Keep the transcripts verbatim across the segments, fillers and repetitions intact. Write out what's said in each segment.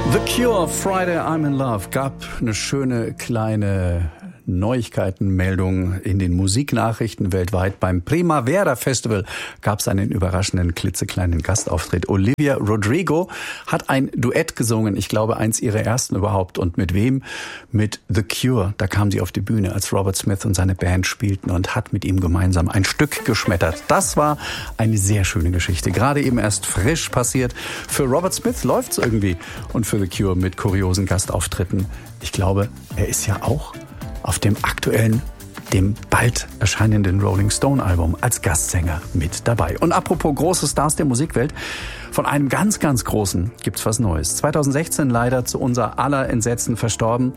The Cure, Friday I'm in Love, gab eine schöne kleine Neuigkeitenmeldung in den Musiknachrichten weltweit. Beim Primavera Festival gab es einen überraschenden, klitzekleinen Gastauftritt. Olivia Rodrigo hat ein Duett gesungen, ich glaube eins ihrer ersten überhaupt. Und mit wem? Mit The Cure. Da kam sie auf die Bühne, als Robert Smith und seine Band spielten und hat mit ihm gemeinsam ein Stück geschmettert. Das war eine sehr schöne Geschichte, gerade eben erst frisch passiert. Für Robert Smith läuft's irgendwie und für The Cure mit kuriosen Gastauftritten. Ich glaube, er ist ja auch auf dem aktuellen, dem bald erscheinenden Rolling Stone Album als Gastsänger mit dabei. Und apropos große Stars der Musikwelt, von einem ganz, ganz großen gibt's was Neues. zweitausendsechzehn leider zu unser aller Entsetzen verstorben,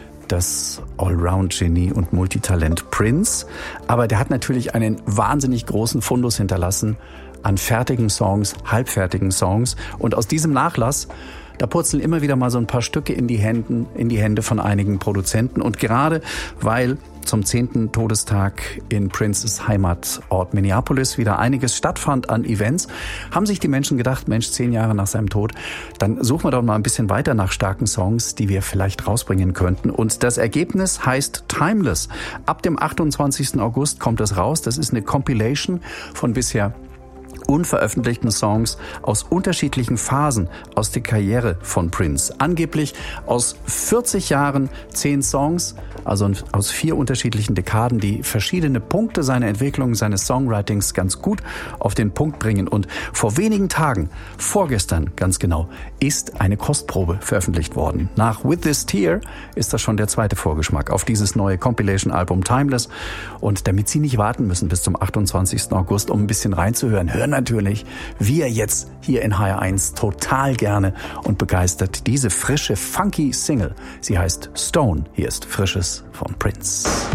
das Allround-Genie und Multitalent Prince. Aber der hat natürlich einen wahnsinnig großen Fundus hinterlassen an fertigen Songs, halbfertigen Songs. Und aus diesem Nachlass, da purzeln immer wieder mal so ein paar Stücke in die Hände, in die Hände von einigen Produzenten. Und gerade weil zum zehnten Todestag in Princes Heimatort Minneapolis wieder einiges stattfand an Events, haben sich die Menschen gedacht, Mensch, zehn Jahre nach seinem Tod, dann suchen wir doch mal ein bisschen weiter nach starken Songs, die wir vielleicht rausbringen könnten. Und das Ergebnis heißt Timeless. Ab dem achtundzwanzigsten August kommt es raus. Das ist eine Compilation von bisher unveröffentlichten Songs aus unterschiedlichen Phasen aus der Karriere von Prince. Angeblich aus vierzig Jahren zehn Songs, also aus vier unterschiedlichen Dekaden, die verschiedene Punkte seiner Entwicklung, seines Songwritings ganz gut auf den Punkt bringen. Und vor wenigen Tagen, vorgestern ganz genau, ist eine Kostprobe veröffentlicht worden. Nach With This Tear ist das schon der zweite Vorgeschmack auf dieses neue Compilation-Album Timeless. Und damit Sie nicht warten müssen bis zum achtundzwanzigsten August, um ein bisschen reinzuhören, hören natürlich wir jetzt hier in H R eins total gerne und begeistert diese frische, funky Single. Sie heißt Stone. Hier ist Frisches von Prince.